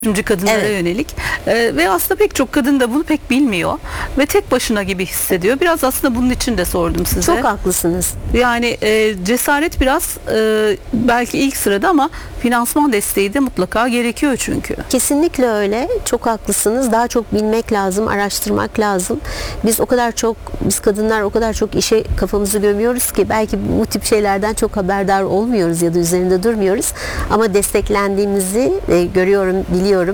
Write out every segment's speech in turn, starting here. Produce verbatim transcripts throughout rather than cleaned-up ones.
Şimdi kadınlara Evet. yönelik Ee, ve aslında pek çok kadın da bunu pek bilmiyor ve tek başına gibi hissediyor. Biraz aslında bunun için de sordum size. Çok haklısınız. Yani e, cesaret biraz e, belki ilk sırada ama finansman desteği de mutlaka gerekiyor çünkü. Kesinlikle öyle. Çok haklısınız. Daha çok bilmek lazım, araştırmak lazım. Biz o kadar çok, biz kadınlar o kadar çok işe kafamızı gömüyoruz ki belki bu tip şeylerden çok haberdar olmuyoruz ya da üzerinde durmuyoruz. Ama desteklendiğimizi e, görüyorum, biliyorum.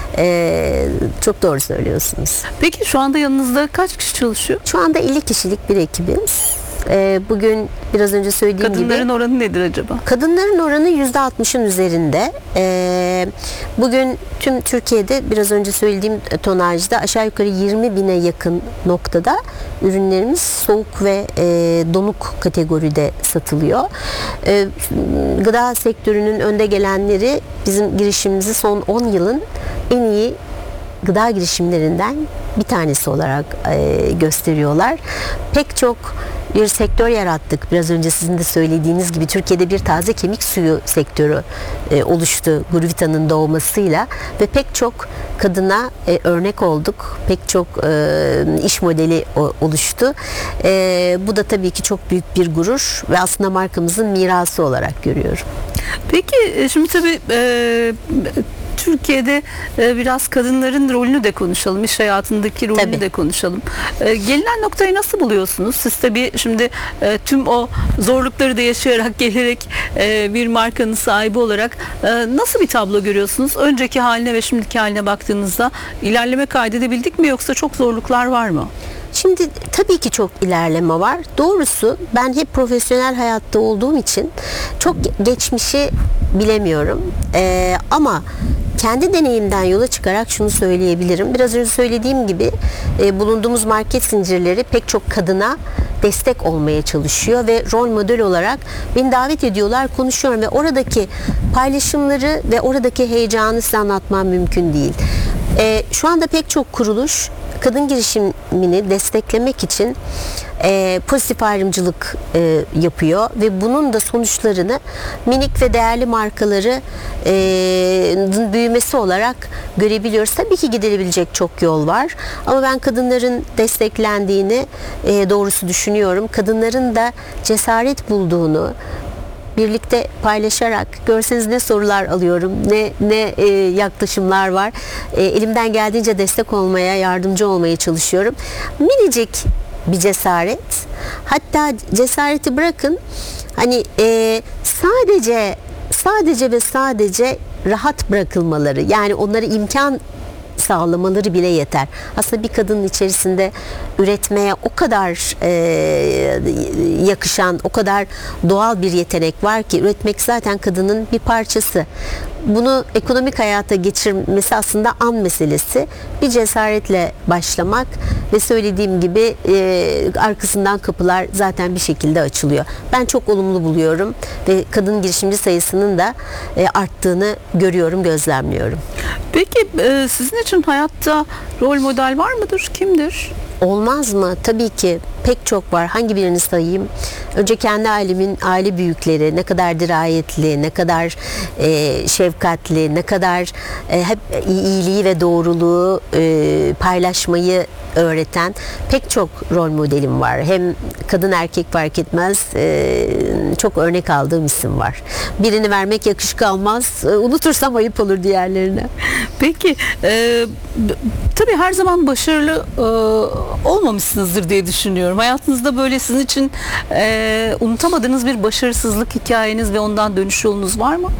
E, çok doğru söylüyorsunuz. Peki şu anda yanınızda kaç kişi çalışıyor? Şu anda elli kişilik bir ekibiz. E, bugün biraz önce söylediğim Kadınların gibi oranı nedir acaba? kadınların oranı yüzde altmışın üzerinde. Ee, bugün tüm Türkiye'de biraz önce söylediğim tonajda aşağı yukarı yirmi bine yakın noktada ürünlerimiz soğuk ve e, donuk kategoride satılıyor. Ee, gıda sektörünün önde gelenleri bizim girişimimizi son on yılın en iyi gıda girişimlerinden bir tanesi olarak e, gösteriyorlar. Pek çok bir sektör yarattık. Biraz önce sizin de söylediğiniz gibi Türkiye'de bir taze kemik suyu sektörü e, oluştu Gruvita'nın doğmasıyla ve pek çok kadına e, örnek olduk. Pek çok e, iş modeli o, oluştu. E, bu da tabii ki çok büyük bir gurur ve aslında markamızın mirası olarak görüyorum. Peki e, şimdi tabii e, Türkiye'de e, biraz kadınların rolünü de konuşalım, iş hayatındaki rolünü Tabii. de konuşalım. E, gelinen noktayı nasıl buluyorsunuz? Siz tabii şimdi e, tüm o zorlukları da yaşayarak gelerek e, bir markanın sahibi olarak e, nasıl bir tablo görüyorsunuz? Önceki haline ve şimdiki haline baktığınızda ilerleme kaydedebildik mi yoksa çok zorluklar var mı? Şimdi tabii ki çok ilerleme var. Doğrusu ben hep profesyonel hayatta olduğum için çok geçmişi bilemiyorum. Ee, ama kendi deneyimden yola çıkarak şunu söyleyebilirim. Biraz önce söylediğim gibi e, bulunduğumuz market zincirleri pek çok kadına destek olmaya çalışıyor ve rol model olarak beni davet ediyorlar, konuşuyorum ve oradaki paylaşımları ve oradaki heyecanı size anlatmam mümkün değil. E, şu anda pek çok kuruluş kadın girişimini desteklemek için e, pozitif ayrımcılık e, yapıyor ve bunun da sonuçlarını minik ve değerli markaları e, büyümesi olarak görebiliyoruz. Tabii ki gidilebilecek çok yol var ama ben kadınların desteklendiğini e, doğrusu düşünüyorum. Kadınların da cesaret bulduğunu birlikte paylaşarak, görseniz ne sorular alıyorum, ne ne e, yaklaşımlar var. E, elimden geldiğince destek olmaya, yardımcı olmaya çalışıyorum. Minicik bir cesaret. Hatta cesareti bırakın. Hani e, sadece sadece ve sadece rahat bırakılmaları, yani onlara imkan sağlamaları bile yeter. Aslında bir kadının içerisinde üretmeye o kadar e, yakışan, o kadar doğal bir yetenek var ki üretmek zaten kadının bir parçası. Bunu ekonomik hayata geçirmesi aslında an meselesi. Bir cesaretle başlamak ve söylediğim gibi e, arkasından kapılar zaten bir şekilde açılıyor. Ben çok olumlu buluyorum ve kadın girişimci sayısının da e, arttığını görüyorum, gözlemliyorum. Peki e, sizin için hayatta rol model var mıdır? Kimdir? Olmaz mı? Tabii ki pek çok var. Hangi birini sayayım? Önce kendi ailemin aile büyükleri ne kadar dirayetli, ne kadar e, şefkatli, ne kadar e, hep iyiliği ve doğruluğu e, paylaşmayı öğreten pek çok rol modelim var. Hem kadın erkek fark etmez e, çok örnek aldığım isim var. Birini vermek yakışık almaz. E, unutursam ayıp olur diğerlerine. Peki e, tabii her zaman başarılı e, olmamışsınızdır diye düşünüyorum. Hayatınızda böyle sizin için e, unutamadığınız bir başarısızlık hikayeniz ve ondan dönüş yolunuz var mı?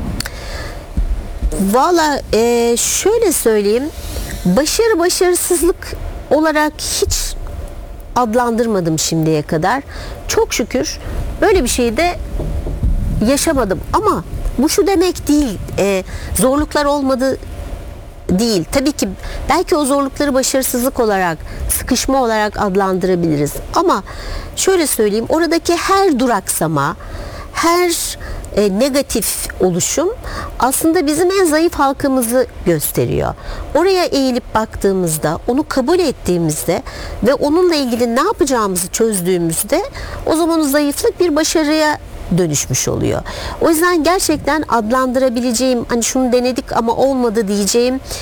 Valla e, şöyle söyleyeyim, başarı başarısızlık olarak hiç adlandırmadım şimdiye kadar. Çok şükür böyle bir şey de yaşamadım ama bu şu demek değil, e, zorluklar olmadı değil. Tabii ki belki o zorlukları başarısızlık olarak, sıkışma olarak adlandırabiliriz. Ama şöyle söyleyeyim, oradaki her duraksama, her e, negatif oluşum aslında bizim en zayıf halkamızı gösteriyor. Oraya eğilip baktığımızda, onu kabul ettiğimizde ve onunla ilgili ne yapacağımızı çözdüğümüzde o zaman o zayıflık bir başarıya dönüşmüş oluyor. O yüzden gerçekten adlandırabileceğim, hani şunu denedik ama olmadı diyeceğim